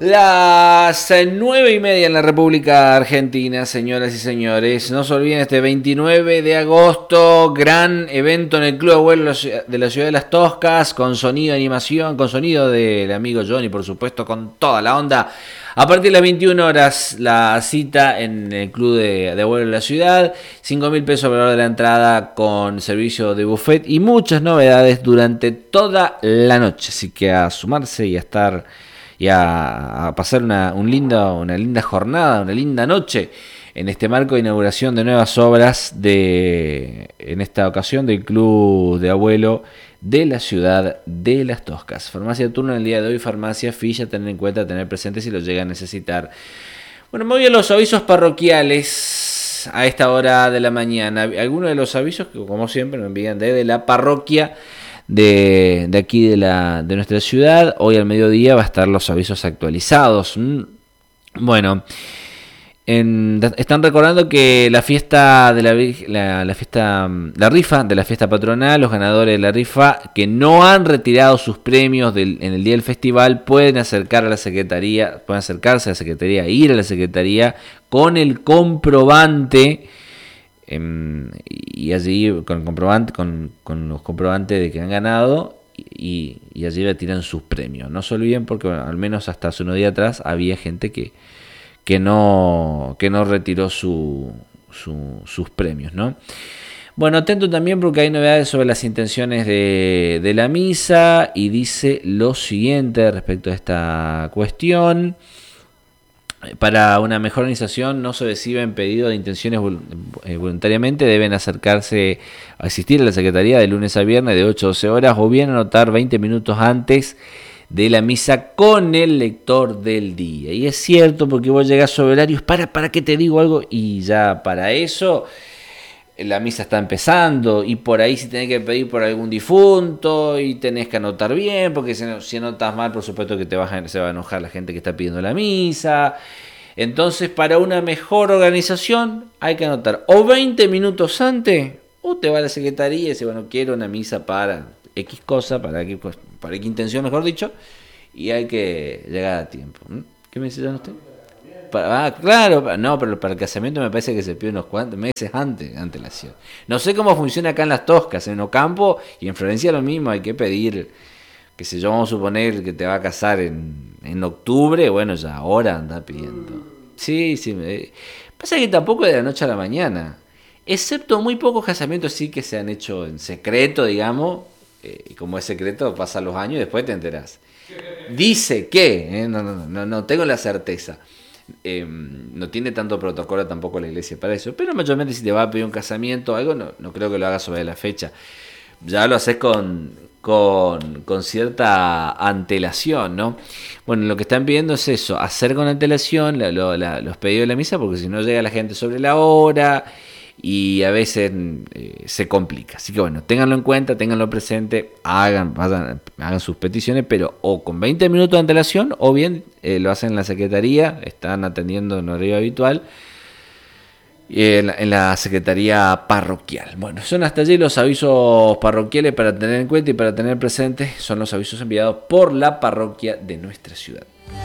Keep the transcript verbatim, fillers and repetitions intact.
Las nueve y media en la República Argentina, señoras y señores. No se olviden, este veintinueve de agosto, gran evento en el Club Abuelo de la Ciudad de Las Toscas, con sonido, animación, con sonido del amigo Johnny, por supuesto, con toda la onda. A partir de las veintiuna horas, la cita en el Club de, de Abuelo de la Ciudad. cinco mil pesos por valor de la entrada, con servicio de buffet y muchas novedades durante toda la noche. Así que a sumarse y a estar... y a, a pasar una, un linda, una linda jornada, una linda noche en este marco de inauguración de nuevas obras de, en esta ocasión, del Club de Abuelo de la Ciudad de Las Toscas. Farmacia Turno en el día de hoy, farmacia Filla, tener en cuenta, tener presente si lo llega a necesitar. Bueno, me voy a los avisos parroquiales a esta hora de la mañana. Algunos de los avisos que, como siempre, me envían desde la parroquia De, de aquí de, la, de nuestra ciudad. Hoy al mediodía va a estar los avisos actualizados. Bueno, en, están recordando que la fiesta de la, la, la fiesta, la rifa de la fiesta patronal, los ganadores de la rifa que no han retirado sus premios del, en el día del festival pueden acercar a la secretaría, pueden acercarse a la secretaría, ir a la secretaría con el comprobante. Y allí con el comprobante, con, con los comprobantes de que han ganado, y, y allí retiran sus premios. No se olviden, porque bueno, al menos hasta hace unos días atrás había gente que, que no que no retiró su, su, sus premios, ¿no? Bueno, atento también porque hay novedades sobre las intenciones de, de la misa, y dice lo siguiente respecto a esta cuestión. Para una mejor organización, no se reciben pedidos de intenciones voluntariamente, deben acercarse a asistir a la Secretaría de lunes a viernes de ocho a doce horas, o bien anotar veinte minutos antes de la misa con el lector del día. Y es cierto, porque vos llegás sobre horarios, para, para que te digo algo, y ya para eso la misa está empezando, y por ahí si tenés que pedir por algún difunto, y tenés que anotar bien, porque si, si anotas mal, por supuesto que te va a, se va a enojar la gente que está pidiendo la misa. Entonces, para una mejor organización hay que anotar o veinte minutos antes, o te va a la secretaría y dice, bueno, quiero una misa para X cosa, para X, para X intención, mejor dicho, y hay que llegar a tiempo. ¿Qué me dice usted? Para, ah, claro, no, pero para el casamiento me parece que se pide unos cuantos meses antes de antelación. No sé cómo funciona acá en Las Toscas, en Ocampo y en Florencia lo mismo, hay que pedir, que sé yo, vamos a suponer que te va a casar en, en octubre, bueno, ya ahora anda pidiendo. Sí, sí, me, pasa que tampoco de la noche a la mañana, excepto muy pocos casamientos sí que se han hecho en secreto, digamos, eh, y como es secreto, pasan los años y después te enterás. Dice que, eh, no, no, no, no tengo la certeza. Eh, no tiene tanto protocolo tampoco la iglesia para eso, pero mayormente si te va a pedir un casamiento o algo, no, no creo que lo hagas sobre la fecha, ya lo haces con, con, con cierta antelación, ¿no? Bueno, lo que están pidiendo es eso, hacer con antelación la, lo, la, los pedidos de la misa, porque si no llega la gente sobre la hora y a veces eh, se complica. Así que bueno, ténganlo en cuenta, ténganlo presente, hagan, vayan, hagan sus peticiones, pero o con veinte minutos de antelación, o bien eh, lo hacen en la secretaría, están atendiendo en horario habitual, en la, en la secretaría parroquial. Bueno, son hasta allí los avisos parroquiales para tener en cuenta y para tener presente, son los avisos enviados por la parroquia de nuestra ciudad.